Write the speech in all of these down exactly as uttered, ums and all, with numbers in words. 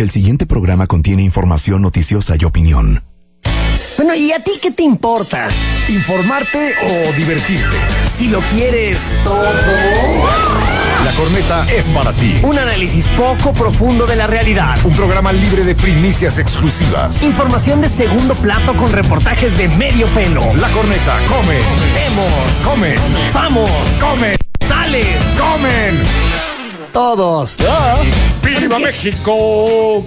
El siguiente programa contiene información noticiosa y opinión. Bueno, ¿y a ti qué te importa? ¿Informarte o divertirte? Si lo quieres todo. La Corneta es para ti. Un análisis poco profundo de la realidad. Un programa libre de primicias exclusivas. Información de segundo plato con reportajes de medio pelo. La Corneta come. Vemos. Come. Vamos. Come. Sales. Comen. Todos. ¡Viva México!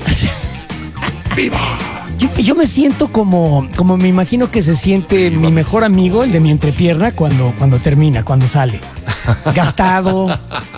¡Viva! Yo, yo me siento como, como me imagino que se siente mi mejor amigo, el de mi entrepierna, cuando, cuando termina, cuando sale. Gastado,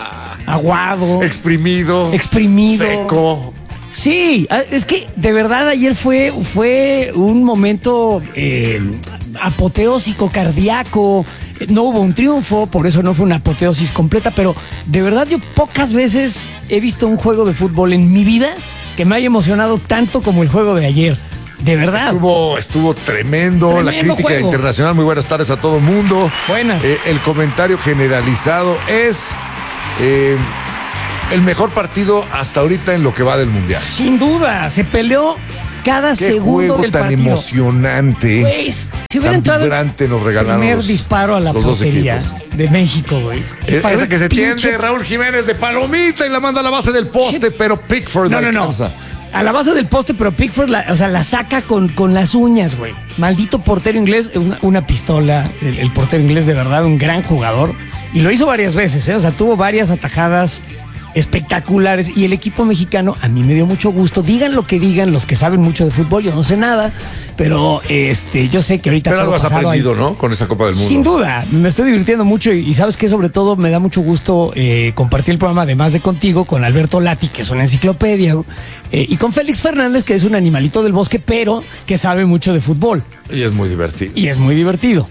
aguado, Exprimido. exprimido. Seco. Sí, es que de verdad ayer fue, fue un momento eh, apoteósico, cardíaco. No hubo un triunfo, por eso no fue una apoteosis completa, pero de verdad yo pocas veces he visto un juego de fútbol en mi vida que me haya emocionado tanto como el juego de ayer. De verdad. Estuvo, estuvo tremendo, Tremendo la crítica juego. internacional. Muy buenas tardes a todo el mundo. Buenas. Eh, el comentario generalizado es eh, el mejor partido hasta ahorita en lo que va del Mundial. Sin duda, se peleó cada Qué segundo juego del tan partido. emocionante. Pues, si hubiera tan entrado vibrante nos el regalaron primer los, disparo a la los dos portería equipos. de México, güey. Eh, Paró Esa el que se pinche- tiende Raúl Jiménez de palomita y la manda a la base del poste, pero Pickford No, no, no. alcanza. A la base del poste, pero Pickford, la, o sea, la saca con, con las uñas, güey. Maldito portero inglés, una, una pistola. El, el portero inglés, de verdad, un gran jugador. Y lo hizo varias veces, ¿eh? O sea, tuvo varias atajadas espectaculares. Y el equipo mexicano, a mí me dio mucho gusto. Digan lo que digan los que saben mucho de fútbol, yo no sé nada. Pero este, yo sé que ahorita. Pero todo algo has pasado aprendido, hay- ¿no? Con esta Copa del Mundo. Sin duda, me estoy divirtiendo mucho y, y sabes que sobre todo me da mucho gusto eh, compartir el programa además de contigo con Alberto Lati, que es una enciclopedia, eh, y con Félix Fernández, que es un animalito del bosque, pero que sabe mucho de fútbol Y es muy divertido. y es muy divertido.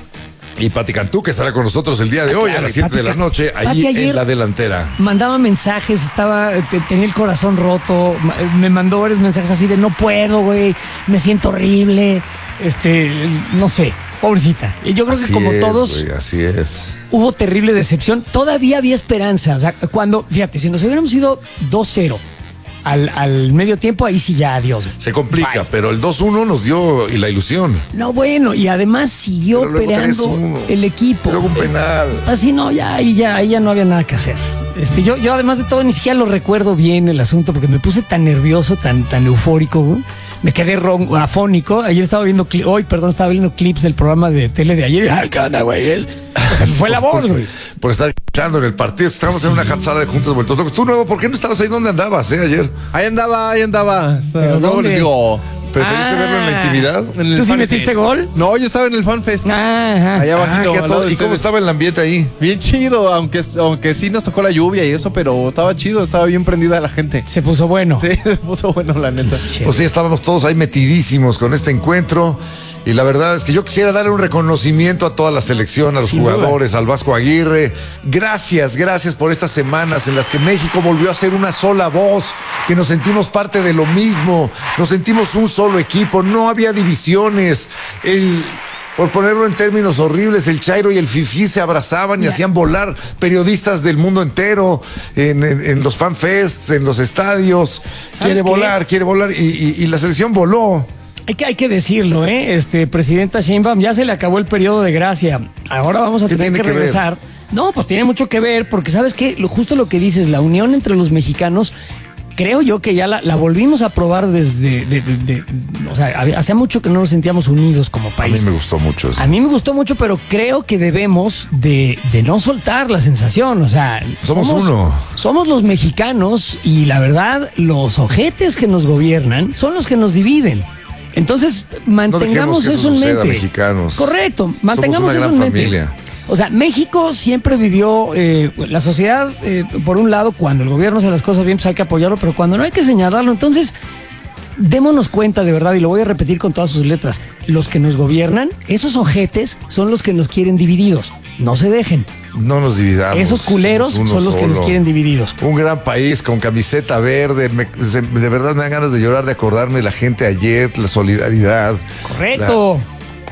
Y Pati Cantú, que estará con nosotros el día de hoy Claro, a las y siete Pati de la Can- noche, Pati allí ayer- en la delantera. Mandaba mensajes, estaba, te- tenía el corazón roto, ma- me mandó varios mensajes así de no puedo, güey, me siento horrible, este, no sé, pobrecita. Y yo creo que Así como es, todos güey, así es. hubo terrible decepción, todavía había esperanza. O sea, cuando, fíjate, si nos hubiéramos ido dos cero al, al medio tiempo, ahí sí ya adiós. Se complica, Bye. pero el dos uno nos dio y la ilusión. No, bueno, y además siguió Pero luego peleando tres uno. el equipo. Luego un penal. Así no, ya ahí ya, ahí ya no había nada que hacer. Este, yo, yo además de todo ni siquiera lo recuerdo bien el asunto porque me puse tan nervioso, tan, tan eufórico, güey. Me quedé ron, afónico. Ayer estaba viendo, cli- hoy, perdón, estaba viendo clips del programa de tele de ayer. Ay, ¿qué onda, güey? Es- o sea, me fue la voz, güey. Por estar gritando en el partido. Estábamos en una sala de juntas vueltos locos. Tú, Nuevo, ¿por qué no estabas ahí donde andabas, eh, ayer? Ahí andaba, ahí andaba. Está- ¿Pero Luego dónde? les digo. ¿Preferiste Ah. verlo en la intimidad? en el ¿Tú sí Fan metiste Fest. gol? No, yo estaba en el Fan Fest. Ajá. Allá Ah, abajito. qué a al todo- lado de ¿Y cómo ustedes. estaba el ambiente ahí? Bien chido, aunque, aunque sí nos tocó la lluvia y eso, pero estaba chido, estaba bien prendida la gente. Se puso bueno. Sí, se puso bueno la neta. Pues sí, estábamos todos ahí metidísimos con este encuentro. Y la verdad es que yo quisiera darle un reconocimiento a toda la selección, a los Sin jugadores, al Vasco Aguirre. Gracias, gracias por estas semanas en las que México volvió a ser una sola voz, que nos sentimos parte de lo mismo, nos sentimos un solo equipo, no había divisiones. El, por ponerlo en términos horribles, el Chairo y el Fifí se abrazaban y Ya. hacían volar periodistas del mundo entero en, en- en los fanfests, en los estadios. Quiere qué? volar, quiere volar y, y- y la selección voló. Hay que, hay que decirlo, ¿eh? Este, presidenta Sheinbaum, ya se le acabó el periodo de gracia. Ahora vamos a ¿Qué tener tiene que que ver? regresar. No, pues tiene mucho que ver, porque sabes qué, lo, justo lo que dices, la unión entre los mexicanos, creo yo que ya la, la volvimos a probar desde, de- de- de- o sea, había- hacía mucho que no nos sentíamos unidos como A mí país. me gustó mucho eso. A mí me gustó mucho, pero creo que debemos de, de no soltar la sensación. O sea, Somos uno. Somos los mexicanos y la verdad, los ojetes que nos gobiernan son los que nos dividen. Entonces, mantengamos que eso eso en suceda, mente. mexicanos. Correcto, mantengamos Somos eso una en gran mente. familia. O sea, México siempre vivió, eh, la sociedad, eh, por un lado, cuando el gobierno hace las cosas bien, pues hay que apoyarlo, pero cuando no hay que señalarlo, entonces démonos cuenta de verdad, y lo voy a repetir con todas sus letras, los que nos gobiernan, esos ojetes son los que nos quieren divididos. No se dejen. No nos dividamos. Esos culeros somos son uno los que nos solo. quieren divididos. Un gran país con camiseta verde. me- se- de verdad me dan ganas de llorar, de acordarme de la gente ayer, la solidaridad. Correcto.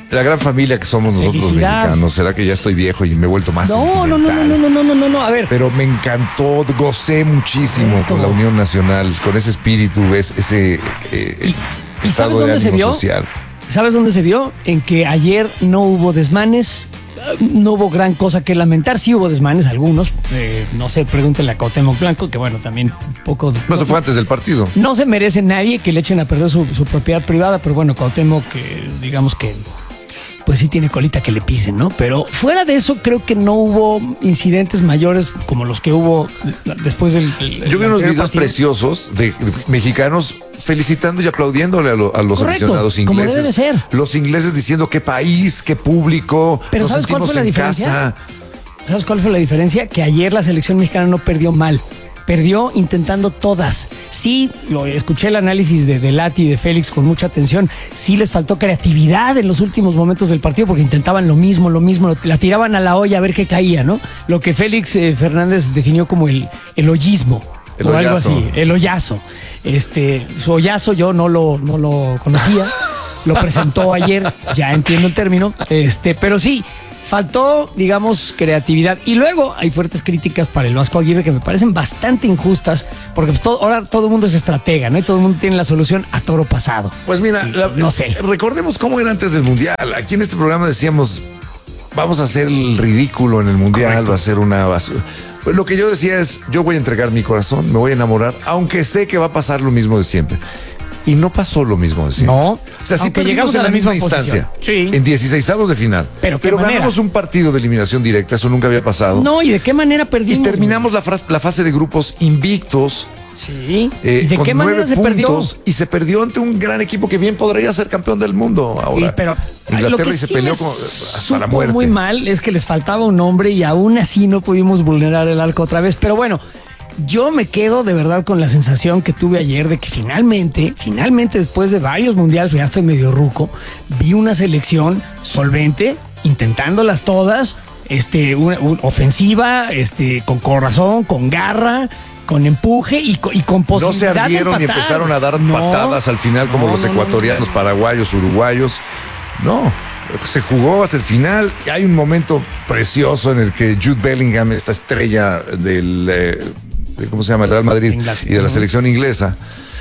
La gran familia que somos nosotros los Felicidad. mexicanos. ¿Será que ya estoy viejo y me he vuelto más No, no, no, no, sentimental? no, no, no, no, no, no, a ver. Pero me encantó, gocé muchísimo Correcto. con la Unión Nacional, con ese espíritu, ves, ese eh, ¿Y estado sabes de dónde se ánimo vio? social. ¿Sabes dónde se vio? En que ayer no hubo desmanes, no hubo gran cosa que lamentar, sí hubo desmanes, algunos, eh, no sé, pregúntenle a Cuauhtémoc Blanco, que bueno, también un poco... No, eso fue antes del partido. No se merece nadie que le echen a perder su, su propiedad privada, pero bueno, Cuauhtémoc, que digamos que pues sí tiene colita que le pisen, ¿no? Pero fuera de eso, creo que no hubo incidentes mayores como los que hubo después del... el- Yo vi el unos anterior videos partido. preciosos de, de mexicanos felicitando y aplaudiéndole a, lo- a los Correcto, aficionados como ingleses. debe de ser. Los ingleses diciendo qué país, qué público. Pero nos ¿sabes cuál sentimos fue la en diferencia? casa. ¿Sabes cuál fue la diferencia? Que ayer la selección mexicana no perdió mal. Perdió intentando todas. Sí, lo escuché el análisis de, de Lati y de Félix con mucha atención. Sí les faltó creatividad en los últimos momentos del partido porque intentaban lo mismo, lo mismo, lo- la tiraban a la olla a ver qué caía, ¿no? Lo que Félix eh, Fernández definió como el, el hoyismo. El o algo hoyazo. así, el hoyazo. Este, su hoyazo yo no lo, no lo conocía. Lo presentó ayer, ya entiendo el término. Este, pero sí, faltó, digamos, creatividad. Y luego hay fuertes críticas para el Vasco Aguirre que me parecen bastante injustas, porque pues, todo, ahora todo el mundo es estratega, ¿no? Y todo el mundo tiene la solución a toro pasado. Pues mira, la- no sé. recordemos cómo era antes del Mundial. Aquí en este programa decíamos, vamos a hacer el ridículo en el Mundial, Correcto. va a ser una basura. Pues lo que yo decía es, yo voy a entregar mi corazón, me voy a enamorar, aunque sé que va a pasar lo mismo de siempre. Y no pasó lo mismo de siempre. No, O sea, sí aunque perdimos llegamos en a la la misma misma instancia. posición. Sí. En dieciseisavos de final. Pero ¿qué manera? ganamos un partido de eliminación directa, eso nunca había pasado. No, ¿y de qué manera y perdimos? terminamos la, fras- la fase de grupos invictos. Sí. eh, ¿Y de con qué manera nueve se perdió? puntos, y se perdió ante un gran equipo que bien podría ser campeón del mundo ahora. Sí, pero lo Inglaterra que y se sí peleó me con- hasta supo la muerte. muy mal es que les faltaba un hombre y aún así no pudimos vulnerar el arco otra vez. Pero bueno, yo me quedo de verdad con la sensación que tuve ayer de que finalmente, finalmente después de varios mundiales, ya estoy medio ruco, vi una selección solvente, intentándolas todas, este, una, un- ofensiva, este, con corazón, con garra, con empuje y, co- y con No posibilidad se ardieron de y empatar. empezaron a dar No, patadas al final como no, los no, no, ecuatorianos, no. paraguayos, uruguayos. No, se jugó hasta el final. Y hay un momento precioso en el que Jude Bellingham, esta estrella del, eh, de, ¿cómo se llama? El Real Madrid Inglaterra. y de la selección inglesa,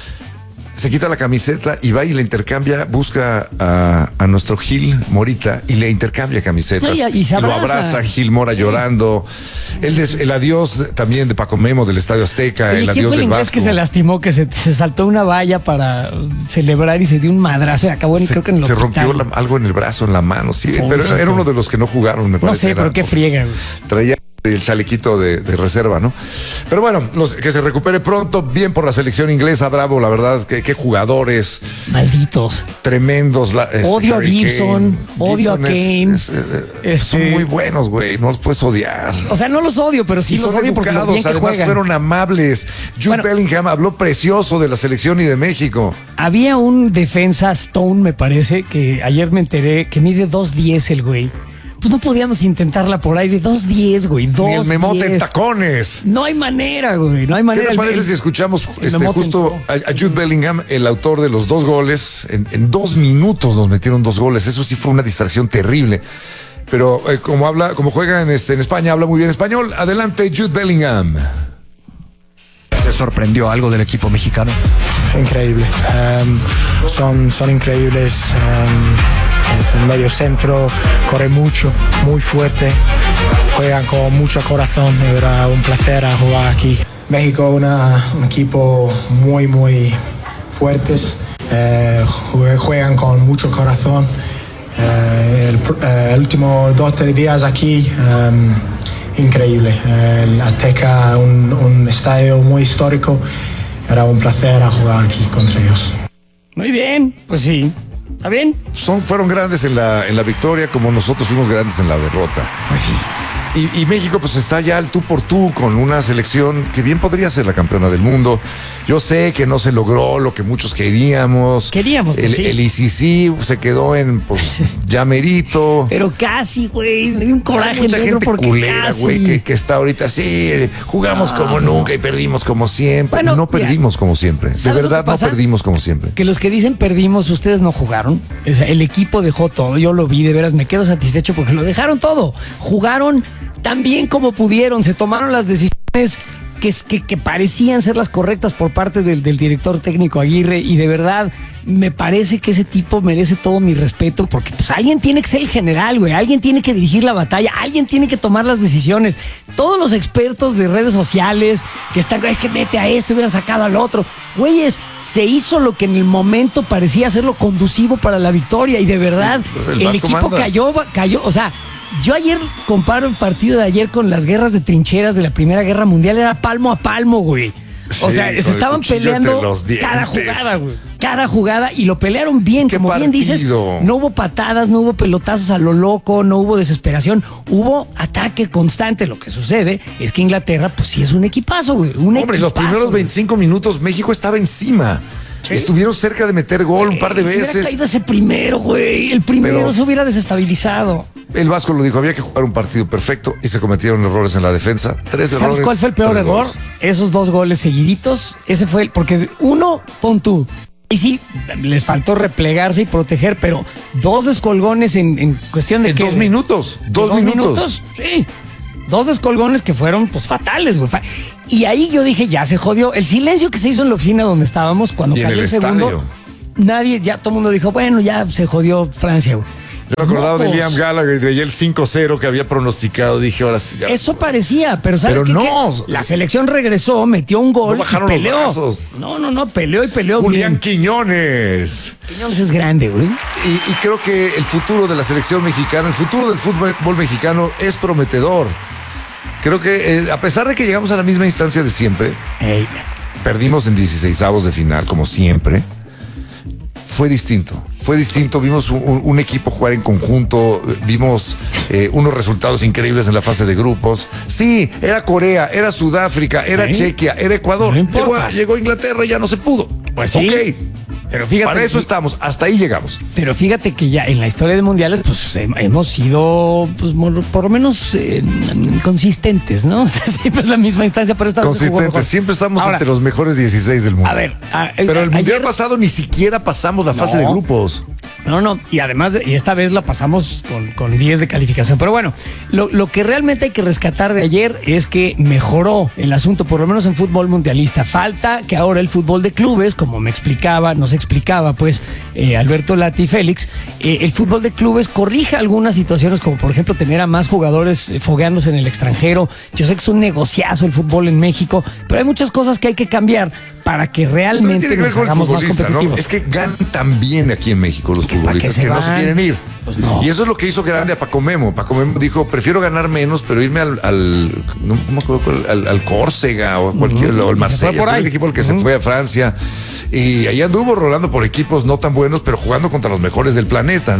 se quita la camiseta y va y le intercambia, busca a, a nuestro Gil Morita y le intercambia camisetas. No, y- y se lo abraza. abraza Gil Mora llorando. El, des- el adiós también de Paco Memo del Estadio Azteca, Oye, el ¿quién adiós fue el del inglés Vasco. que se lastimó, que se, se saltó una valla para celebrar y se dio un madrazo y acabó en, se, creo que en el se hospital? rompió la- algo en el brazo, en la mano, sí, pero Pobrecito. era uno de los que no jugaron, me No parece. sé, era- pero qué friega, güey. Traía el chalequito de, de reserva, ¿no? Pero bueno, los- que se recupere pronto, bien por la selección inglesa, bravo, la verdad, que qué jugadores Malditos. tremendos. la- este, Odio a Harry Gibson, odio a Gibson es- Kane. es, eh, Este- Son muy buenos, güey, no los puedes odiar. O sea, no los odio, pero sí Y los son odio porque lo educados, bien que además juegan. fueron amables. Jude Bueno. Bellingham habló precioso de la selección y de México. Había un defensa Stone, me parece, que ayer me enteré que mide dos diez el güey. Pues no podíamos intentarla por aire. dos diez, güey. dos Ni el memote en diez. tacones. No hay manera, güey. No hay ¿Qué manera. te El- parece el- si escuchamos el este, Memote justo a, a Jude Bellingham, el autor de los dos goles? En, en dos minutos nos metieron dos goles. Eso sí fue una distracción terrible. Pero eh, como habla, como juega en, este, en España, habla muy bien español. Adelante, Jude Bellingham. ¿Te sorprendió algo del equipo mexicano? Increíble. Em, son, son increíbles. em, es el medio centro, corre mucho, muy fuerte. Juegan con mucho corazón. Era un placer a jugar aquí. México una, un equipo muy, muy fuertes. Eh, jue- juegan con mucho corazón. Eh, el, pr- eh, el último dos tres días aquí. em, Increíble. El Azteca, un, un estadio muy histórico. Era un placer a jugar aquí contra ellos. Muy bien, pues sí. ¿Está bien? Son, fueron grandes en la, en la victoria como nosotros fuimos grandes en la derrota. Pues sí. Y, y México pues está ya al tú por tú con una selección que bien podría ser la campeona del mundo. Yo sé que no se logró lo que muchos queríamos. Queríamos, pues, el, sí. el I C C se quedó en pues ya merito. Pero casi, güey, me dio un coraje Hay mucha negro gente porque culera, casi. güey, que, que está ahorita así, jugamos No, como no. nunca y perdimos como siempre. Bueno, no mira, perdimos como siempre. De ¿sabes lo verdad que no pasa? perdimos como siempre. Que los que dicen perdimos, ustedes no jugaron. O sea, el equipo dejó todo. Yo lo vi, de veras, me quedo satisfecho porque lo dejaron todo. Jugaron tan bien como pudieron. Se tomaron las decisiones que, que, que parecían ser las correctas por parte del, del director técnico Aguirre. Y de verdad, me parece que ese tipo merece todo mi respeto porque pues alguien tiene que ser el general, güey. Alguien tiene que dirigir la batalla. Alguien tiene que tomar las decisiones. Todos los expertos de redes sociales que están, es que mete a esto, hubieran sacado al otro. Güeyes, se hizo lo que en el momento parecía ser lo conducivo para la victoria y de verdad Pues el el, Vasco equipo manda. cayó, cayó, o sea, yo ayer comparo el partido de ayer con las guerras de trincheras de la Primera Guerra Mundial, era palmo a palmo, güey. O Sí, sea, con se el estaban cuchillo peleando entre los dientes. cada jugada, güey. Cada jugada y lo pelearon bien, ¿Qué como bien dices. partido? No hubo patadas, no hubo pelotazos a lo loco, no hubo desesperación, hubo ataque constante. Lo que sucede es que Inglaterra, pues sí es un equipazo, güey. Un Hombre, los equipazo, primeros güey. veinticinco minutos México estaba encima. Sí. Estuvieron cerca de meter gol un par de Eh, Si hubiera veces. caído ese primero, güey. El primero Pero- se hubiera desestabilizado. El Vasco lo dijo, había que jugar un partido perfecto y se cometieron errores en la defensa. Tres errores. ¿Sabes cuál fue el peor tres error? goles. Esos dos goles seguiditos. Ese fue el. Porque uno, pon tú. Y sí, les faltó replegarse y proteger, pero dos descolgones en, en cuestión de En que. dos minutos. ¿De Dos, minutos. Sí. Dos descolgones que fueron pues fatales, güey. Fa- Y ahí yo dije, ya se jodió. El silencio que se hizo en la oficina donde estábamos cuando Y en cayó el el segundo. estadio. Nadie, ya todo el mundo dijo, bueno, ya se jodió Francia, güey. Yo me acordaba de No, Liam pues, Gallagher y veía el cinco cero que había pronosticado. Dije, ahora sí. Ya. Eso parecía, pero ¿sabes Pero qué? no. ¿Qué? La selección regresó, metió un gol No bajaron y los peleó. brazos. No, no, no, peleó y peleó Julián bien. Quiñones. Quiñones es grande, güey. Y, y creo que el futuro de la selección mexicana, el futuro del fútbol mexicano es prometedor. Creo que eh, a pesar de que llegamos a la misma instancia de siempre, Ey, perdimos en dieciseisavos de final, como siempre. Fue distinto, fue distinto. Vimos un, un- un equipo jugar en conjunto, vimos eh, unos resultados increíbles en la fase de grupos. Sí, era Corea, era Sudáfrica, era Sí. Chequia, era Ecuador. No importa. llegó, a, llegó a Inglaterra y ya no se pudo. Pues sí. Ok, pero fíjate. para eso estamos, hasta ahí llegamos. Pero fíjate que ya en la historia de mundiales, pues hem- hemos sido, pues, mo- por lo menos eh, consistentes, ¿no? O sea, siempre es la misma instancia, pero esta vez se jugó mejor. Consistentes, siempre estamos Ahora, entre los mejores dieciséis del mundo. A ver, a- pero el a- mundial ayer- pasado ni siquiera pasamos la fase No. de grupos. No, no, y además, de- y esta vez la pasamos con, con diez de calificación. Pero bueno, lo, lo que realmente hay que rescatar de ayer es que mejoró el asunto, por lo menos en fútbol mundialista. Falta que ahora el fútbol de clubes, como me explicaba, nos explicaba pues eh, Alberto Lati y Félix, eh, el fútbol de clubes corrija algunas situaciones, como por ejemplo tener a más jugadores eh, fogueándose en el extranjero. Yo sé que es un negociazo el fútbol en México, pero hay muchas cosas que hay que cambiar para que No realmente tiene que ver nos con el hagamos más futbolista, ¿no? competitivos. Es que ganan tan bien aquí en México los ¿Para qué futbolistas se que no se van? quieren ir. Pues no. Y eso es lo que hizo grande a Paco Memo. Paco Memo dijo, prefiero ganar menos, pero irme al, al no me acuerdo cuál, al, al Córcega o a cualquier, Ujú. o al Y se fue Marsella, por ahí. el equipo al que Ujú. se fue a Francia. Y ahí anduvo rolando por equipos no tan buenos, pero jugando contra los mejores del planeta, ¿no?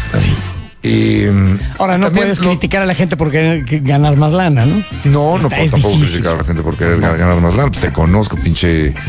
Y, Ahora no también puedes lo- criticar a la gente por querer que- ganar más lana, ¿no? No, no Está- puedo es tampoco difícil. criticar a la gente por querer ganar, ganar más lana. Pues te conozco, pinche este,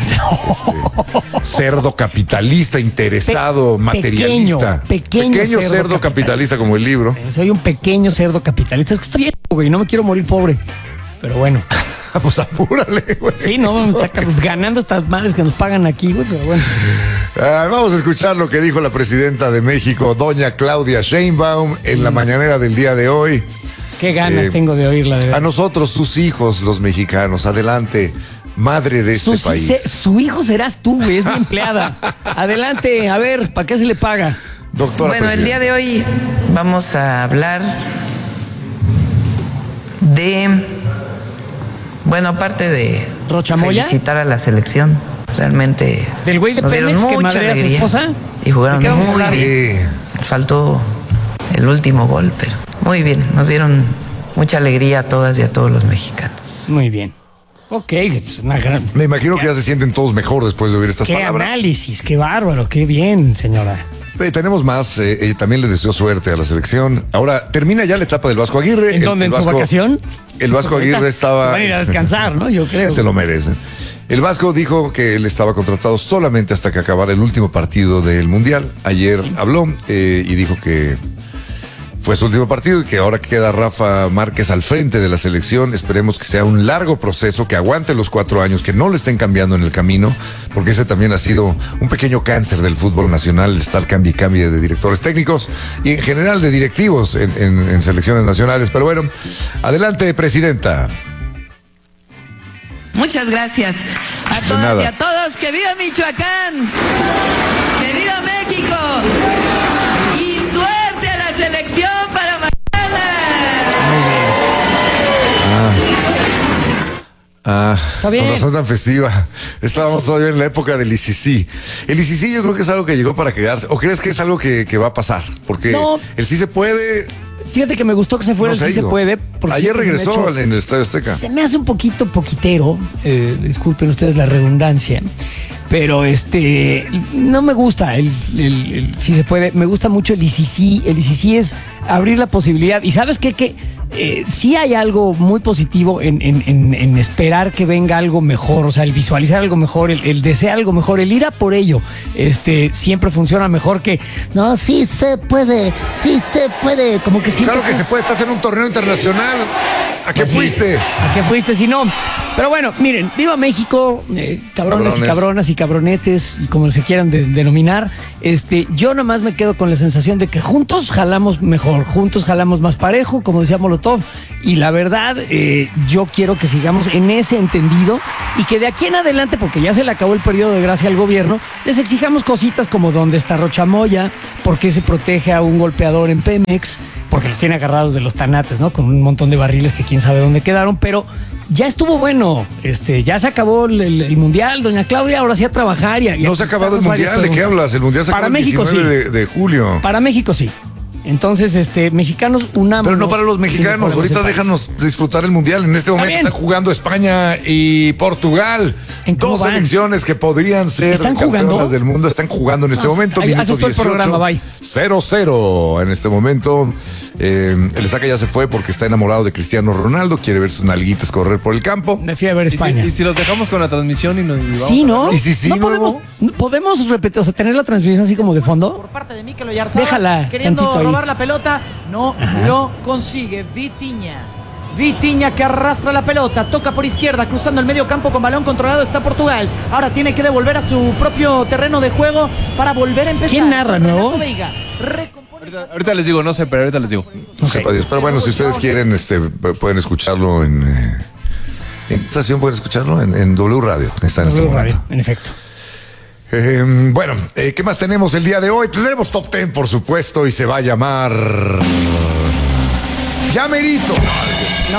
cerdo capitalista, interesado, Pe- materialista. pequeño, pequeño cerdo cerdo capitalista como el libro. Soy un pequeño cerdo capitalista. Es que estoy bien, güey, no me quiero morir pobre. Pero bueno, Pues apúrale, güey. sí, no, me está ganando estas madres que nos pagan aquí, güey, pero bueno. Ah, vamos a escuchar lo que dijo la presidenta de México, doña Claudia Sheinbaum, en la mañanera del día de hoy. Qué ganas Eh, tengo de oírla, de A verdad. nosotros, sus hijos, los mexicanos, adelante, madre de este Su, país. se- su hijo serás tú, güey, es mi empleada. Adelante, a ver, ¿para qué se le paga? Doctora Bueno, el día presidenta. de hoy vamos a hablar de, bueno, aparte de ¿Rochamoya? felicitar a la selección, realmente ¿Del güey de nos dieron Pemex que mucha madrea a su alegría esposa? y jugaron ¿De qué vamos a muy hablar? bien. Eh, Nos faltó el último gol, pero muy bien, nos dieron mucha alegría a todas y a todos los mexicanos. Muy bien. Ok, pues una gran... me imagino que ya se sienten todos mejor después de oír estas Qué palabras. análisis, qué bárbaro, qué bien, señora. Eh, tenemos más, eh, eh, también le deseo suerte a la selección. Ahora, termina ya la etapa del Vasco Aguirre. ¿En El- dónde? el ¿En su Vasco- vacación? El Vasco Aguirre estaba... Se van a ir a descansar, ¿no? Yo creo. Se lo merece. El Vasco dijo que él estaba contratado solamente hasta que acabara el último partido del Mundial. Ayer habló eh, y dijo que fue su último partido y que ahora queda Rafa Márquez al frente de la selección. Esperemos que sea un largo proceso, que aguante los cuatro años, que no le estén cambiando en el camino, porque ese también ha sido un pequeño cáncer del fútbol nacional, estar cambie y cambie de directores técnicos y en general de directivos en, en- en selecciones nacionales. Pero bueno, adelante, presidenta. Muchas gracias a todas nada. y a todos. ¡Que viva Michoacán! ¡Que viva México! ¡Y suerte a la selección para mañana! Ah, Está bien. con razón tan festiva. Estábamos todavía en la época del I C C. El I C C yo creo que es algo que llegó para quedarse. ¿O crees que es algo que, que va a pasar? Porque No. el sí se puede. Fíjate que me gustó que se fuera no el sí ha se ido. puede. porque Ayer siempre se me ha regresó hecho- en el Estadio Azteca. Se me hace un poquito poquitero, eh, disculpen ustedes la redundancia, pero este no me gusta el, el- el- si se puede, me gusta mucho el I C C. El I C C es abrir la posibilidad. Y sabes qué, que eh, sí hay algo muy positivo en, en- en- en esperar que venga algo mejor, o sea, el visualizar algo mejor, el, el desear algo mejor, el ir a por ello, este siempre funciona mejor que no, sí se puede, sí se puede, como que siento Claro que se es- puede, estás en un torneo internacional. ¿A qué Pues sí. fuiste? ¿A qué fuiste si no? Pero bueno, miren, viva México, eh, cabrones, Cabrones. y cabronas y cabronetes, y como se quieran de- denominar. Este, yo nada más me quedo con la sensación de que juntos jalamos mejor, juntos jalamos más parejo, como decía Molotov. Y la verdad, eh, yo quiero que sigamos en ese entendido y que de aquí en adelante, porque ya se le acabó el periodo de gracia al gobierno, les exijamos cositas como dónde está Rocha Moya, por qué se protege a un golpeador en Pemex, porque los tiene agarrados de los tanates, ¿no? Con un montón de barriles que quién sabe dónde quedaron, pero ya estuvo bueno, este, ya se acabó el, el- el mundial, doña Claudia, ahora sí a trabajar y a- y No a se ha acabado el contestarnos varias mundial. ¿De qué preguntas. hablas? El mundial se Para acabó el México sí, diecinueve de, de julio. para México sí. Entonces, este, mexicanos unamos. Pero no para los mexicanos. Ahorita déjanos disfrutar el mundial. En este momento bien. están jugando España y Portugal. ¿En cómo Dos van? selecciones que podrían ser ¿Están campeonas jugando? del mundo. Están jugando en este Ah, momento. ahí Minuto haces todo el dieciocho. programa, bye. cero cero en este momento. Eh, el Saca ya se fue porque está enamorado de Cristiano Ronaldo. Quiere ver sus nalguitas correr por el campo. Me fui a ver ¿Y si, España. y si los dejamos con la transmisión y nos y vamos Sí, a ¿no? verlo? ¿Y si sí, no luego? podemos, no podemos repetir, o sea, tener la transmisión así como de fondo. Por parte de Mikel Oyarzabal, Déjala queriendo tantito ahí. robar la pelota, no lo consigue. Vitiña. Vitiña que arrastra la pelota, toca por izquierda, cruzando el medio campo con balón controlado está Portugal. Ahora tiene que devolver a su propio terreno de juego para volver a empezar. ¿Quién narra, Renato nuevo? Veiga recompone- Ahorita, ahorita les digo, no sé, pero ahorita les digo. No sepa Dios. Pero bueno, si ustedes quieren, este, p- pueden escucharlo en. eh, ¿En qué estación pueden escucharlo? En, en W Radio. Está en este W momento. Radio, en efecto. Eh, bueno, eh, ¿qué más tenemos el día de hoy? Tendremos Top Ten, por supuesto, y se va a llamar... ¡Ya merito! No.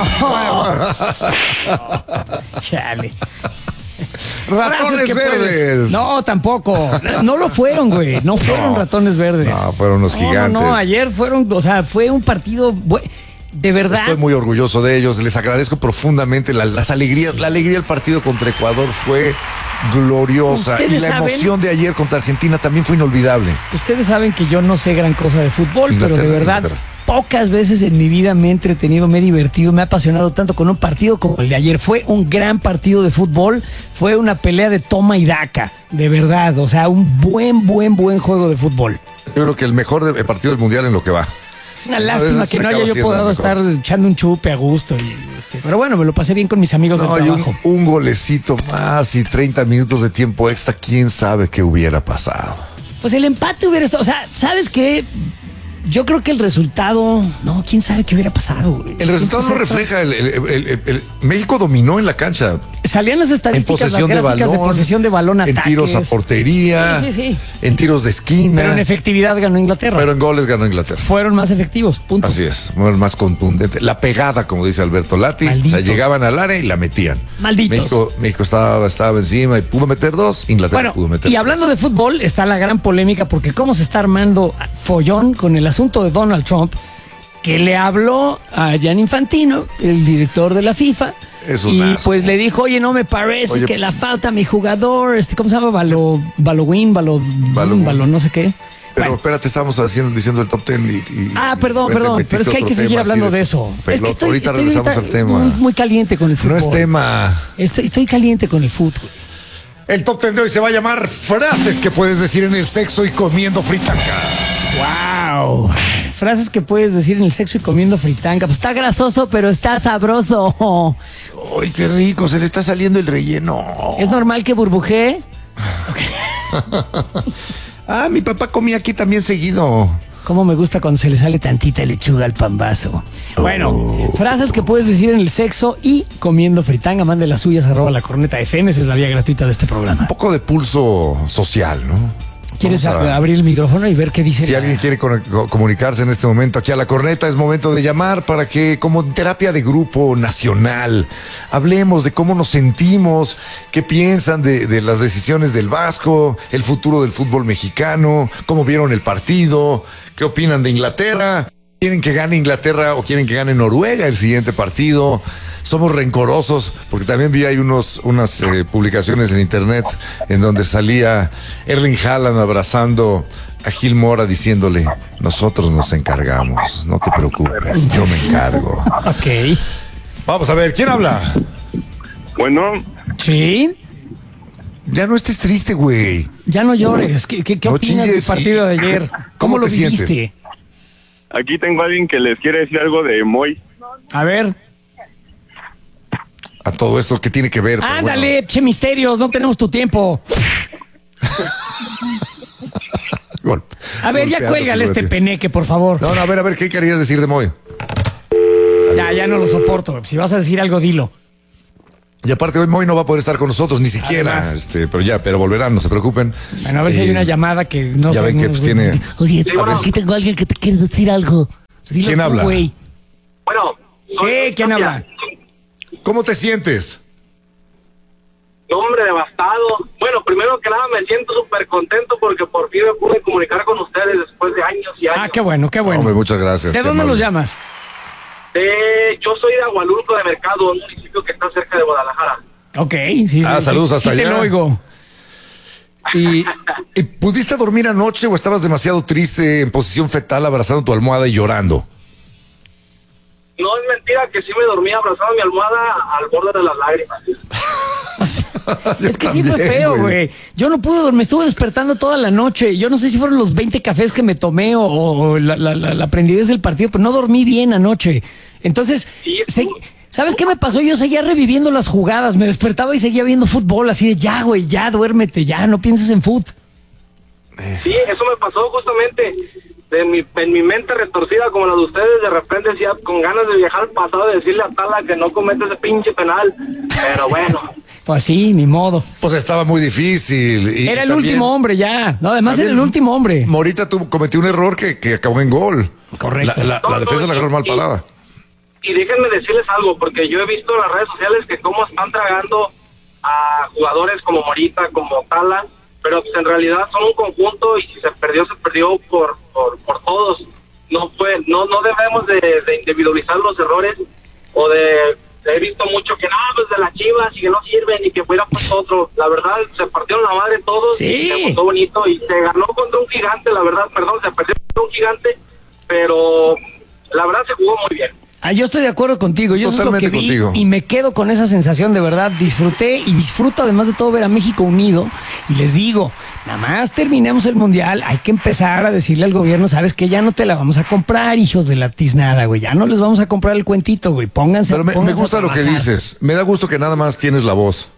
Chale. ¡Ratones Frases que verdes! puedes- No, tampoco. No lo fueron, güey. No fueron No. ratones verdes. No, fueron unos No, no, gigantes. No, ayer fueron, o sea, fue un partido bu- de verdad. Estoy muy orgulloso de ellos. Les agradezco profundamente la- las alegrías. La alegría del partido contra Ecuador fue gloriosa. Y Ustedes la saben- emoción de ayer contra Argentina también fue inolvidable. Ustedes saben que yo no sé gran cosa de fútbol, pero de Inglaterra, verdad, Inglaterra. pocas veces en mi vida me he entretenido, me he divertido, me ha apasionado tanto con un partido como el de ayer. Fue un gran partido de fútbol, fue una pelea de toma y daca, de verdad. O sea, un buen, buen, buen juego de fútbol. Yo creo que el mejor de- partido del Mundial en lo que va. Una A lástima veces que no acaba haya yo siendo podido el estar mejor. echando un chupe a gusto. Y, este, pero bueno, me lo pasé bien con mis amigos No, del y un, trabajo. un golecito más y treinta minutos de tiempo extra. ¿Quién sabe qué hubiera pasado? Pues el empate hubiera estado. O sea, ¿sabes qué? Yo creo que el resultado. No, quién sabe qué hubiera pasado, güey. El resultado no refleja. El, el- el- el- el- México dominó en la cancha. Salían las En estadísticas, las posesión de gráficas balón. de posesión de balón, En ataques. tiros a portería. Sí, sí, sí. En tiros de esquina. Pero en efectividad ganó Inglaterra. Pero en goles ganó Inglaterra. Fueron más efectivos, punto. Así es, fueron más contundente. La pegada, como dice Alberto Lati. Malditos. O sea, llegaban al área y la metían. Malditos. México, México estaba, estaba encima y pudo meter dos. Inglaterra Bueno, pudo meter y hablando de fútbol, está la gran polémica porque cómo se está armando follón con el asunto de Donald Trump, que le habló a Gianni Infantino, el director de la FIFA, Es un y asco. pues le dijo, oye, no me parece Oye, que la falta a mi jugador, este, ¿cómo se llama? Balo, Balowin, Balo, Balogun. Balo no sé qué. Pero Bueno. espérate, estábamos haciendo, diciendo el top ten y, y- Ah, perdón, y te perdón. metiste Pero es que hay otro que seguir tema así hablando de eso. Es que pelota. estoy, ahorita estoy regresamos ahorita al tema. Muy, muy caliente con el fútbol. No es tema. Estoy, estoy caliente con el fútbol. El top ten de hoy se va a llamar frases que puedes decir en el sexo y comiendo fritanga. ¡Wow! Frases que puedes decir en el sexo y comiendo fritanga. Pues está grasoso, pero está sabroso. ¡Ay, qué rico! Se le está saliendo el relleno. ¿Es normal que burbujee? Ah, mi papá comía aquí también seguido. Cómo me gusta cuando se le sale tantita lechuga al pambazo. Bueno, frases que puedes decir en el sexo y comiendo fritanga. Mande las suyas, arroba la corneta F M. Esa es la vía gratuita de este programa. Un poco de pulso social, ¿no? ¿Quieres Vamos a- a- abrir el micrófono y ver qué dice? Si la- alguien quiere con- co- comunicarse en este momento aquí a la corneta, es momento de llamar para que, como terapia de grupo nacional, hablemos de cómo nos sentimos, qué piensan de, de las decisiones del Vasco, el futuro del fútbol mexicano, cómo vieron el partido, qué opinan de Inglaterra. ¿Quieren que gane Inglaterra o quieren que gane Noruega el siguiente partido? Somos rencorosos, porque también vi ahí unos, unas eh, publicaciones en internet en donde salía Erling Haaland abrazando a Gil Mora diciéndole, nosotros nos encargamos, no te preocupes, yo me encargo. Ok. Vamos a ver, ¿quién habla? Bueno, ¿Sí? Ya no estés triste, güey. Ya no llores. ¿Qué, qué, qué No opinas del chilles y- partido de ayer? ¿Cómo, ¿Cómo lo te viviste? sientes? aquí tengo a alguien que les quiere decir algo de Moy. A ver. A todo esto, ¿qué tiene que ver? Pero Ándale, bueno. che misterios, no tenemos tu tiempo. Gol- A ver, ya golpeando cuélgale sobre este ti. peneque, por favor. No, no, a ver, a ver, ¿qué querías decir de Moy? Ya, ya no lo soporto. Si vas a decir algo, dilo. Y aparte hoy Moy no va a poder estar con nosotros, ni siquiera. Además. Este, pero ya, pero volverán, no se preocupen. Bueno, a ver si hay Eh, una llamada que no ya sé, ven que no- pues, tiene. Oye, Sí, bueno. aquí tengo a alguien que te quiere decir algo. Pues dilo ¿Quién tú, habla? güey. Bueno, ¿Qué? ¿Quién habla? ¿Cómo te sientes? hombre devastado. Bueno, primero que nada me siento súper contento porque por fin me pude comunicar con ustedes después de años y años. Ah, qué bueno, qué bueno. Hombre, muchas gracias. ¿De qué dónde amable. los llamas? Eh, yo soy de Agualulco de Mercado, un municipio que está cerca de Guadalajara. Ok, sí, Ah, sí, saludos sí, hasta sí te allá. lo oigo. ¿Y, y pudiste dormir anoche o estabas demasiado triste en posición fetal abrazando tu almohada y llorando? No es mentira que sí me dormí abrazado a mi almohada al borde de las lágrimas. Yo Es que sí fue también, feo, güey. Yo no pude dormir, me estuve despertando toda la noche. Yo no sé si fueron los veinte cafés que me tomé o, o la, la, la, la prendidez del partido, pero no dormí bien anoche. Entonces, Sí, se- ¿sabes qué me pasó? Yo seguía reviviendo las jugadas, me despertaba y seguía viendo fútbol, así de ya, güey, ya, duérmete, ya, no pienses en fútbol. Sí, eso me pasó justamente. De mi, en mi mente retorcida como la de ustedes, de repente decía con ganas de viajar al pasado y decirle a Tala que no comete ese pinche penal. Pero bueno. Pues sí, ni modo. Pues estaba muy difícil. Y Era el también- último hombre ya. No, además era también el último hombre. Morita tuvo, cometió un error que, que acabó en gol. Correcto. La, la- la No, no, defensa la agarró mal y- parada. Y déjenme decirles algo, porque yo he visto en las redes sociales que cómo están tragando a jugadores como Morita, como Tala, pero pues en realidad son un conjunto y si se perdió, se perdió por por, por todos. No fue, no no debemos de, de individualizar los errores o de... He visto mucho que no, pues de las Chivas y que no sirven y que fuera pues otro. La verdad, se partieron la madre todos Sí. y se gustó bonito y se ganó contra un gigante, la verdad, perdón, se perdió contra un gigante, pero la verdad se jugó muy bien. Ah, yo estoy de acuerdo contigo, yo eso es lo que Totalmente vi contigo. y me quedo con esa sensación de verdad, disfruté y disfruto además de todo ver a México unido y les digo, nada más terminemos el mundial, hay que empezar a decirle al gobierno, sabes que ya no te la vamos a comprar, hijos de la tiznada, güey, ya no les vamos a comprar el cuentito, güey, pónganse, Pero me, me pónganse a gusta lo que trabajar. dices. Me da gusto que nada más tienes la voz.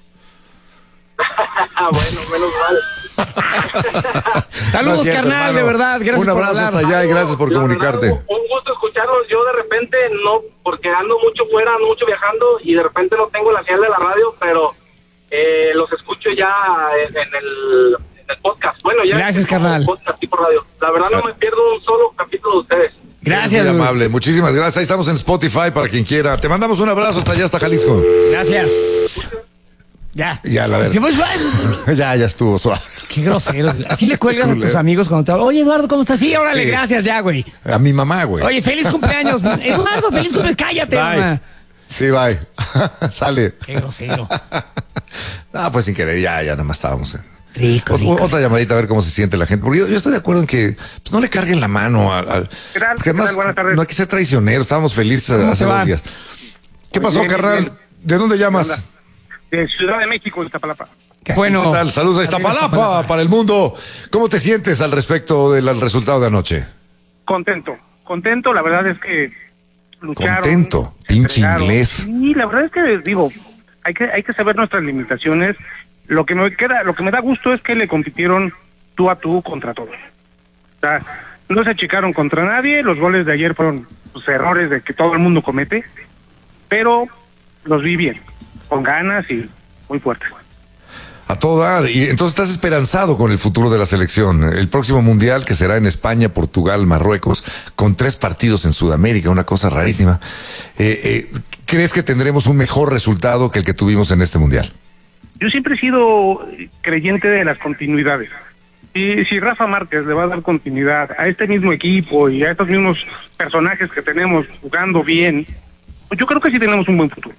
Bueno, menos mal. Saludos, No es cierto, carnal, hermano. de verdad, gracias Un por abrazo hablar. hasta allá y gracias por La comunicarte. verdad, un un gusto escucharlos. Yo de repente no, porque ando mucho fuera, ando mucho viajando y de repente no tengo la señal de la radio, pero eh, los escucho ya en, en el, en el podcast. Bueno, ya Gracias, es como carnal. podcast tipo radio. La verdad no me pierdo un solo capítulo de ustedes. Gracias, Muy güey. amable. Muchísimas gracias. Ahí estamos en Spotify para quien quiera. Te mandamos un abrazo hasta allá, hasta Jalisco. Gracias. Ya. Ya, la verdad. Sí, pues, ay, ya, ya estuvo suave. qué groseros. Así le cuelgas a tus Culero. amigos cuando te hablan. Oye, Eduardo, ¿cómo estás? Sí, órale, Sí. gracias ya, güey. A mi mamá, güey. Oye, feliz cumpleaños. Eduardo, feliz cumpleaños. Cállate, Bye. mamá. Sí, bye. Sale. Qué grosero. Ah, pues sin querer, ya, ya nada más estábamos en, Rico, rico. O- otra llamadita a ver cómo se siente la gente. Porque yo, yo estoy de acuerdo en que pues, no le carguen la mano al. al ¿Qué tal? porque además, ¿Qué tal? Buenas tardes. no hay que ser traicioneros. Estábamos felices ¿Cómo hace te va? dos días. ¿Qué Muy pasó, bien, carnal? bien. ¿De dónde llamas? Hola. De Ciudad de México, Iztapalapa. Bueno, ¿Qué tal? Saludos a Iztapalapa para el mundo. ¿Cómo te sientes al respecto del al resultado de anoche? Contento, contento, la verdad es que lucharon. Contento, se pinche entregaron. inglés. Sí, la verdad es que, digo, hay que hay que saber nuestras limitaciones. Lo que me queda, lo que me da gusto es que le compitieron tú a tú contra todos. O sea, no se achicaron contra nadie, los goles de ayer fueron pues, errores de que todo el mundo comete, pero los vi bien, con ganas y muy fuertes. A todo dar. Y entonces estás esperanzado con el futuro de la selección. El próximo mundial, que será en España, Portugal, Marruecos, con tres partidos en Sudamérica, una cosa rarísima. Eh, eh, ¿Crees que tendremos un mejor resultado que el que tuvimos en este mundial? Yo siempre he sido creyente de las continuidades. Y si Rafa Márquez le va a dar continuidad a este mismo equipo y a estos mismos personajes que tenemos jugando bien, pues yo creo que sí tenemos un buen futuro.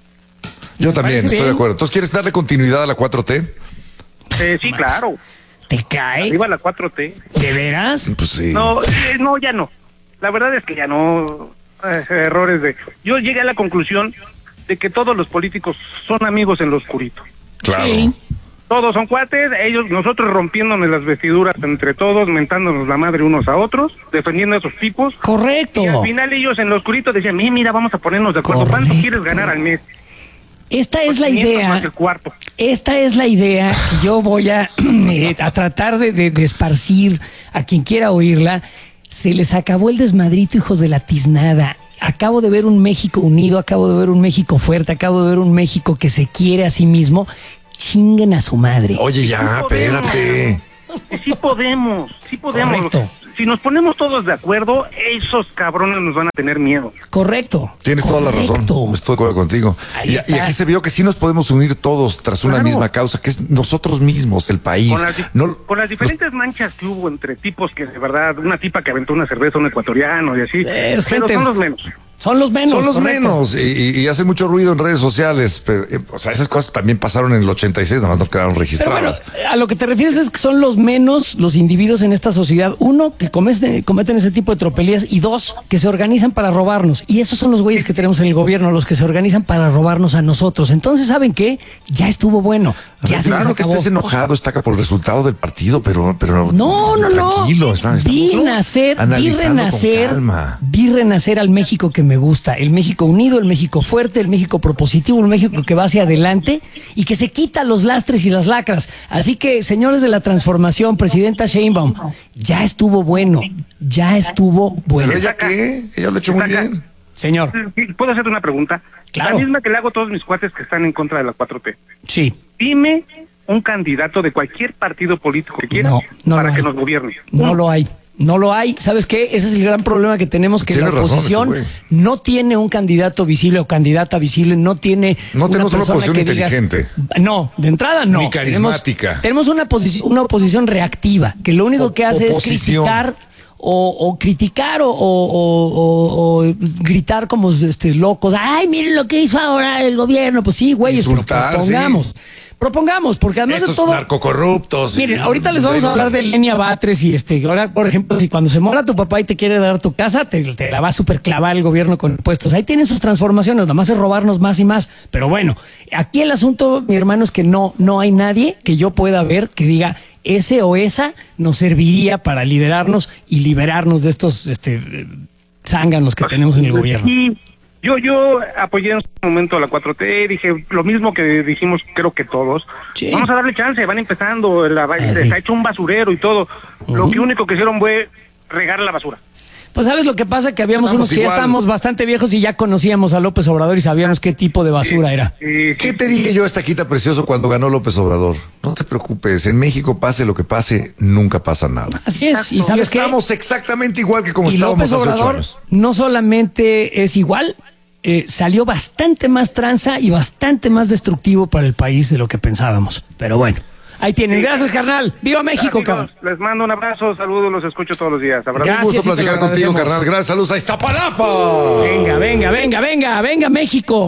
Yo también, parece estoy bien. de acuerdo. Entonces, ¿quieres darle continuidad a la cuatro T? Eh, sí, claro. ¿te cae? Arriba la cuatro T. ¿De veras? Pues sí. No, eh, no, ya no. La verdad es que ya no. Eh, errores de... Yo llegué a la conclusión de que todos los políticos son amigos en lo oscurito. Claro. Sí. Todos son cuates, ellos, nosotros rompiéndonos las vestiduras entre todos, mentándonos la madre unos a otros, defendiendo a esos tipos. Correcto. Y al final ellos en lo oscurito decían, mira, mira, vamos a ponernos de acuerdo. ¿Cuánto Correcto. quieres ganar al mes? Esta es la quinientos idea. más el cuarto. Esta es la idea que yo voy a, eh, a tratar de, de- de esparcir a quien quiera oírla. Se les acabó el desmadrito, hijos de la tiznada. Acabo de ver un México unido, acabo de ver un México fuerte, acabo de ver un México que se quiere a sí mismo. Chinguen a su madre. Oye, ya, podemos. espérate. Y sí podemos, sí podemos. Correcto. Si nos ponemos todos de acuerdo, esos cabrones nos van a tener miedo. Correcto. Tienes toda la razón. Correcto. Estoy de acuerdo contigo. Ahí Y, está. y aquí se vio que sí nos podemos unir todos tras una Claro. misma causa, que es nosotros mismos, el país. Con las, di- No- con las diferentes manchas que hubo entre tipos que de verdad, una tipa que aventó una cerveza a un ecuatoriano y así, Es pero gente- son los menos. Son los menos. Son los correcto. menos y, y, y hacen mucho ruido en redes sociales. Pero, eh, o sea, esas cosas también pasaron en el ochenta y seis, nada más no quedaron Pero bueno, registradas. a lo que te refieres es que son los menos los individuos en esta sociedad. Uno, que cometen, cometen ese tipo de tropelías y dos, que se organizan para robarnos. Y esos son los güeyes que tenemos en el gobierno, los que se organizan para robarnos a nosotros. Entonces, ¿saben qué? Ya estuvo bueno. A Ya ver, se les claro que acabó. estés enojado, está por el resultado del partido, pero, pero No, no, no. tranquilo, está- Vi estamos nacer, vi analizando con renacer, calma. vi renacer al México que me gusta, el México unido, el México fuerte, el México propositivo, el México que va hacia adelante y que se quita los lastres y las lacras. Así que, señores de la transformación, presidenta Sheinbaum, ya estuvo bueno, ya estuvo bueno. ¿Pero ella qué? Ella lo ha hecho muy Saca. bien. Señor, ¿Puedo hacerte una pregunta? Claro. La misma que le hago a todos mis cuates que están en contra de la cuatro T. sí. Dime un candidato de cualquier partido político que quieras No, no para lo que hay. nos gobierne. No Uno. lo hay. No lo hay. ¿Sabes qué? Ese es el gran problema que tenemos, que Tiene la razón oposición este no tiene un candidato visible o candidata visible, no tiene No tenemos una persona oposición que digas- inteligente. no, de entrada no. Ni carismática. Tenemos, tenemos una, posi- una oposición reactiva, que lo único O- que hace es oposición. criticar o, o criticar o, o- o- o- o gritar como este, locos. Ay, miren lo que hizo ahora el gobierno. Pues sí, güeyes, pero Insultar, propongamos. sí. Propongamos, porque además Estos de todo... narcocorruptos. Miren, ahorita les vamos a hablar de Lenia Batres y este, ahora, por ejemplo, si cuando se muera tu papá y te quiere dar tu casa, te, te la va a super clavar el gobierno con impuestos. Ahí tienen sus transformaciones, nada más es robarnos más y más. Pero bueno, aquí el asunto, mi hermano, es que no, no hay nadie que yo pueda ver que diga ese o esa nos serviría para liderarnos y liberarnos de estos este, eh, zánganos que tenemos en el gobierno. Sí, yo, yo apoyé en su momento a la cuatro T, dije lo mismo que dijimos, creo que todos. Sí. Vamos a darle chance, van empezando, la, Ah, se sí. ha hecho un basurero y todo. Lo que único que hicieron fue regar la basura. Pues sabes lo que pasa, que habíamos Estamos unos que ya igual. estábamos bastante viejos y ya conocíamos a López Obrador y sabíamos qué tipo de basura era. Sí, ¿Qué te dije yo, Estaquita Precioso, cuando ganó López Obrador? No te preocupes, en México pase lo que pase, nunca pasa nada. Así es, y Y sabes qué, estamos exactamente igual que como y estábamos López hace ocho Obrador años. no solamente es igual, eh, salió bastante más tranza y bastante más destructivo para el país de lo que pensábamos. Pero bueno, ahí tienen. Gracias, carnal. ¡Viva México, Amigos, cabrón! les mando un abrazo, saludos, los escucho todos los días. Abrazo. Un Gracias, gusto y te lo platicar contigo, agradecemos. carnal. Gracias, saludos a Iztapalapa. Venga, venga, venga, venga, venga, México.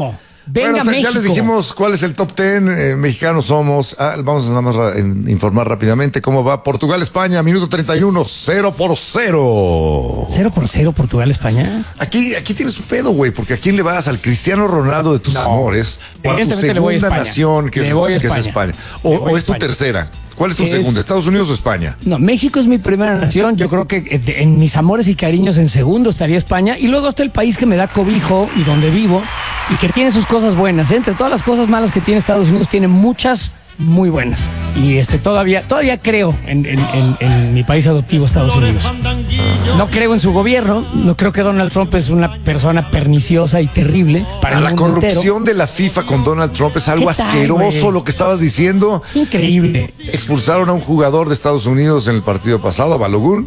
Venga, bueno, México. ya les dijimos cuál es el top ten, eh, mexicanos somos. Ah, vamos a nada más ra- en- informar rápidamente cómo va Portugal, España, minuto treinta y uno, cero por cero. Cero por cero Portugal, España. Aquí, aquí tienes un pedo, güey, porque ¿a quién le vas? Al Cristiano Ronaldo de tus No, amores, o a tu evidentemente le voy a segunda España. nación, que, Le es, voy a que es España. España. Le O, voy o a es tu España. tercera. ¿Cuál es tu Es- segunda? ¿Estados Unidos o España? No, México es mi primera nación. Yo creo que eh, de- en mis amores y cariños en segundo estaría España. Y luego está el país que me da cobijo y donde vivo y que tiene sus cosas buenas. ¿eh? Entre todas las cosas malas que tiene Estados Unidos, tiene muchas muy buenas. Y este todavía, todavía creo en, en- en- en mi país adoptivo, Estados Unidos. No creo en su gobierno. No creo que Donald Trump es una persona perniciosa y terrible para el la mundo entero. corrupción de la FIFA con Donald Trump es algo ¿Qué tal, asqueroso, güey? lo que estabas diciendo. Es increíble. Expulsaron a un jugador de Estados Unidos en el partido pasado, a Balogun,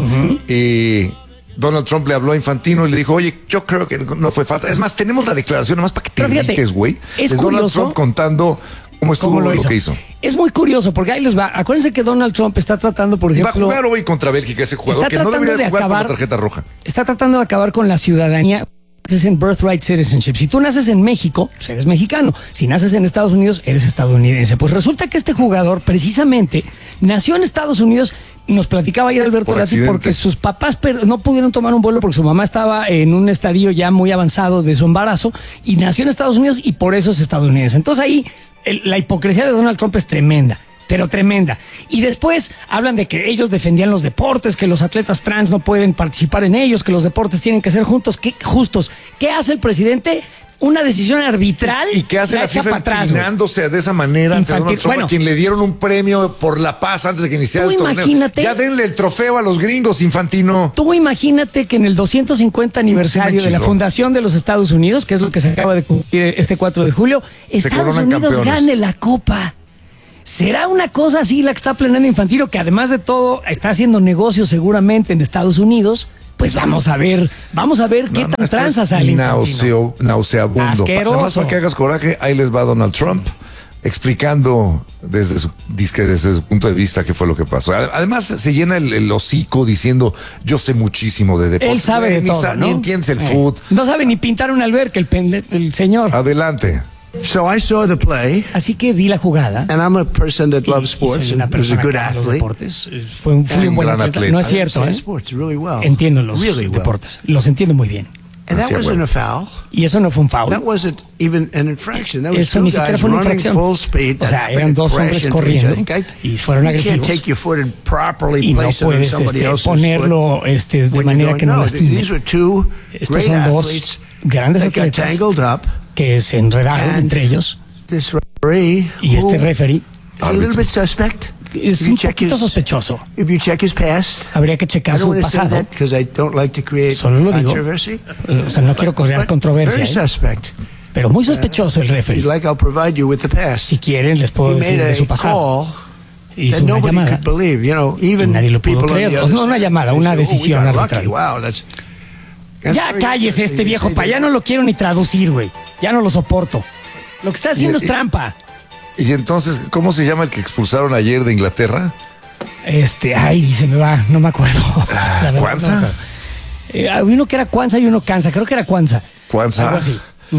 y Donald Trump le habló a Infantino y le dijo, oye, yo creo que no fue falta. Es más, tenemos la declaración, nada más para que te Pero fíjate, grites, güey, es de Donald curioso Trump contando cómo estuvo ¿Cómo lo, lo hizo? que hizo. Es muy curioso porque ahí les va. Acuérdense que Donald Trump está tratando, por Y va a ejemplo, jugar hoy contra Bélgica, ese jugador está que no tratando debería de jugar con acabar- la tarjeta roja. está tratando de acabar con la ciudadanía que es en birthright citizenship. Si tú naces en México, pues eres mexicano. Si naces en Estados Unidos, eres estadounidense. Pues resulta que este jugador precisamente nació en Estados Unidos. Nos platicaba ayer Alberto Por Lati accidente. porque sus papás per- no pudieron tomar un vuelo porque su mamá estaba en un estadio ya muy avanzado de su embarazo y nació en Estados Unidos y por eso es estadounidense. Entonces ahí el- la hipocresía de Donald Trump es tremenda. Pero tremenda. Y después hablan de que ellos defendían los deportes, que los atletas trans no pueden participar en ellos, que los deportes tienen que ser juntos, ¿qué, justos. ¿Qué hace el presidente? Una decisión arbitral. ¿Y qué hace la echa FIFA para atrás, güey. empinándose de esa manera ante Infantil- Donald Trump, bueno. a quien le dieron un premio por la paz antes de que iniciara Tú el torneo? imagínate- Ya denle el trofeo a los gringos, Infantino. Tú imagínate que en el doscientos cincuenta aniversario Sí me de la chingó. fundación de los Estados Unidos, que es lo que se acaba de cumplir este cuatro de julio, Estados coronan Unidos campeones. gane la Copa. ¿Será una cosa así la que está planeando Infantino, que además de todo está haciendo negocios seguramente en Estados Unidos? Pues vamos a ver, vamos a ver qué No, no, tan esto tranza es sale Infantino. nauseo- nauseabundo. Asqueroso. Nada más para que hagas coraje, ahí les va Donald Trump explicando desde su, disque desde su punto de vista qué fue lo que pasó. Además, se llena el, el hocico diciendo, yo sé muchísimo de deportes. Él sabe Güey, de ni todo, sa- ¿no? Ni entiendes el Eh, fútbol. No sabe ni pintar una alberca el, pende- el señor. Adelante. So I saw the play, Así que vi la jugada. and I'm a person that y- loves y soy sports una and was a persona good que ama los athlete. deportes. Eh, Fue un, fui Un un buen gran atleta. atleta. No es I cierto, understand ¿eh? sports really well. Entiendo los Really well. deportes. Los entiendo muy bien. And that Hacía wasn't huevo. a foul. Y eso no fue un foul. That wasn't even an infraction. That was Eso two ni siquiera guys fue una running infracción. full speed. O that sea, happened eran to dos crash hombres into each corriendo other. y fueron You agresivos. can't take your foot and properly Y no place it on puedes somebody este, else's ponerlo foot este, de when you're manera going, que no no, lastime. these were two Estos great son dos athletes grandes that got atletas tangled up. que se enredaron And entre ellos This referee, y este who referee is a little bit suspect. es If you un check poquito his- sospechoso. If you check his past, Habría que I checar don't su want to say pasado. that because I don't like to create Solo lo digo. controversy. Eh, O sea, no quiero crear But controversia. Very ¿eh? suspect. Pero muy sospechoso el If you'd referee. like, I'll provide you with the past. Si quieren, les puedo He decir made de su a pasado. call Hizo that una nobody llamada. could believe. You know, Y even nadie lo pudo people on creer. the O other no una side, llamada, they una say, "Oh, we decisión got arbitral". lucky. Wow, that's- that's Ya very cállese interesting este to viejo say pa, ya that. no lo quiero ni traducir, güey. Ya no lo soporto. Lo que está haciendo Y- es trampa. Y entonces, ¿cómo se llama el que expulsaron ayer de Inglaterra? Este, ay, se me va, no me acuerdo. La verdad, ¿Cuanza? no me acuerdo. Eh, había uno que era Cuanza y uno Canza, creo que era Cuanza. Cuanza. Algo así.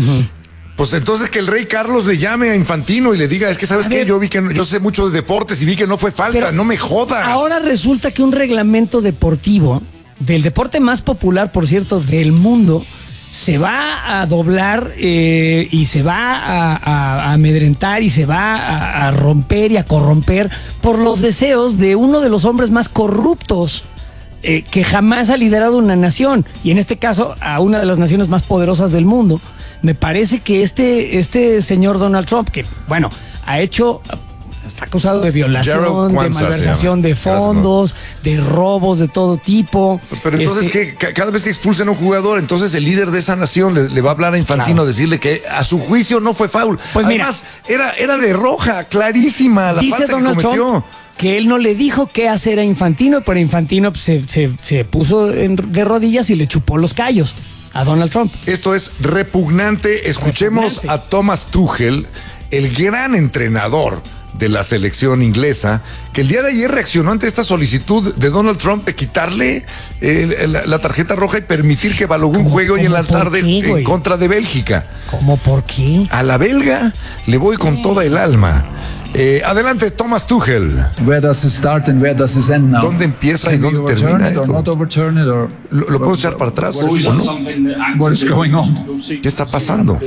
Pues entonces que el rey Carlos le llame a Infantino y le diga, es que sabes A qué, ver. yo vi que no- yo sé mucho de deportes y vi que no fue falta, Pero no me jodas. Ahora resulta que un reglamento deportivo, del deporte más popular, por cierto, del mundo, se va a doblar eh, y se va a, a- a amedrentar y se va a, a romper y a corromper por los deseos de uno de los hombres más corruptos eh, que jamás ha liderado una nación, y en este caso a una de las naciones más poderosas del mundo. Me parece que este, este señor Donald Trump, que bueno, ha hecho, está acusado de violación, Gerald de Kwanzaa se malversación llama. de fondos, de robos de todo tipo. Pero entonces, Este, ¿qué? Ca- cada vez que expulsan a un jugador, entonces el líder de esa nación le, le va a hablar a Infantino, Claro. a decirle que a su juicio no fue foul. Pues mira. Además, era, era de roja, clarísima la Dice falta Donald que cometió. Trump que él no le dijo qué hacer a Infantino, pero Infantino pues, se, se, se puso en- de rodillas y le chupó los callos a Donald Trump. Esto es repugnante. Escuchemos Repugnante. a Thomas Tuchel, el gran entrenador de la selección inglesa, que el día de ayer reaccionó ante esta solicitud de Donald Trump de quitarle eh, la, la tarjeta roja y permitir que Balogun juegue hoy en la tarde qué, en contra de Bélgica. ¿Cómo por qué? A la belga le voy con toda el alma. Eh, adelante, Thomas Tuchel. Where does it start and where does it end now? ¿Dónde empieza y dónde termina esto? ¿Lo, lo puedo echar para atrás o no? What is going on? ¿Qué está pasando?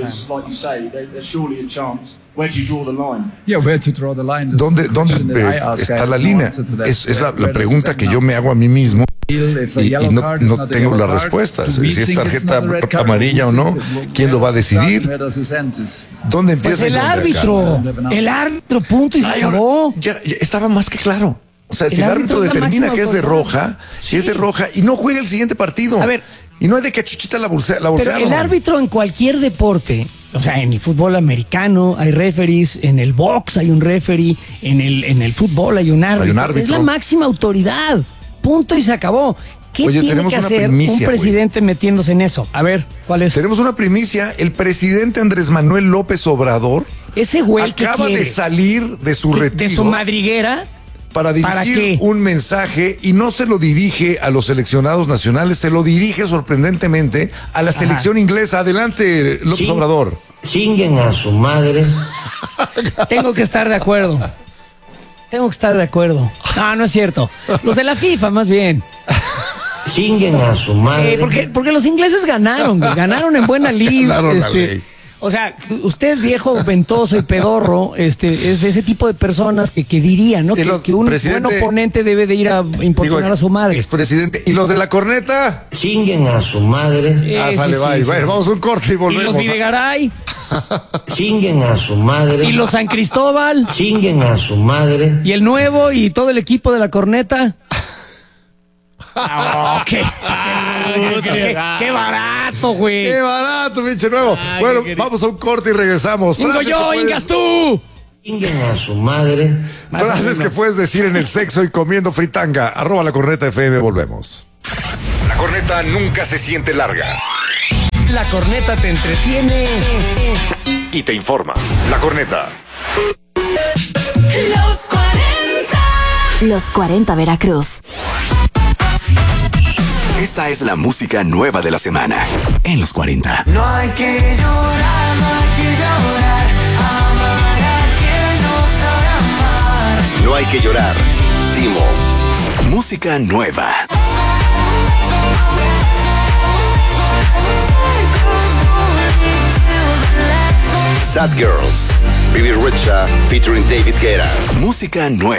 Yeah, where to draw the line? ¿Dónde, dónde eh, está la línea? Es, es la, la pregunta que yo me hago a mí mismo y, y no, no tengo la respuesta. Si es tarjeta amarilla o no, ¿quién lo va a decidir? ¿Dónde empieza? Pues el árbitro. El árbitro, punto y se acabó. Ya, ya estaba más que claro. O sea, El si el árbitro árbitro es la determina máxima que es de autoridad. roja, si Sí. es de roja y no juega el siguiente partido. A ver. Y no es de que Chuchita la bolsea, la Pero bolsearon. el árbitro en cualquier deporte, o sea, en el fútbol americano hay referees, en el box hay un referee, en el, en el fútbol hay un árbitro. Hay un árbitro. Es la máxima autoridad. Punto y se acabó. ¿Qué Oye, tiene tenemos que una hacer primicia, un presidente metiéndose en eso? A ver, ¿cuál es? Tenemos una primicia. El presidente Andrés Manuel López Obrador Ese güey que acaba quiere de salir de su de- retiro de su madriguera. para dirigir ¿Para qué? un mensaje y no se lo dirige a los seleccionados nacionales, se lo dirige sorprendentemente a la selección inglesa. Adelante, López Sí. Obrador. Chinguen a su madre. Tengo que estar de acuerdo. Tengo que estar de acuerdo. No, no es cierto. Los de la FIFA, más bien. Chinguen a su madre. Eh, porque, porque los ingleses ganaron, güey. Ganaron en buena lid. Ganaron la este, ley. o sea, usted viejo, ventoso y pedorro, este, es de ese tipo de personas que, que diría, ¿no? Y Que, los- que un presidente- buen oponente debe de ir a importunar Digo, a su madre. Expresidente. ¿Y los de la corneta? Chinguen a su madre. Sí, ah, sí, sale, sí, bye. sí, Bueno, sí. vamos a un corte y Y volvemos. los Videgaray, Chinguen a su madre. y los San Cristóbal, Chinguen a su madre. y el nuevo, y todo el equipo de la corneta. Ah, qué, qué, qué barato, güey. ¡Qué barato, pinche nuevo! Bueno, vamos a un corte y regresamos. Ingo Frases yo, que puedes- Ingas tú. Chinguen a su madre. Más o Frases que menos. puedes decir en el sexo y comiendo fritanga. Arroba la corneta F M, volvemos. La corneta nunca se siente larga La corneta te entretiene. y te informa. La corneta. Los cuarenta. Los cuarenta Veracruz. Esta es la música nueva de la semana en los cuarenta. No hay que llorar, no hay que llorar. Amar a quien no sabe amar. No hay que llorar. Timo. Música nueva. Sad Girls. Baby Richa featuring David Guetta. Música nueva.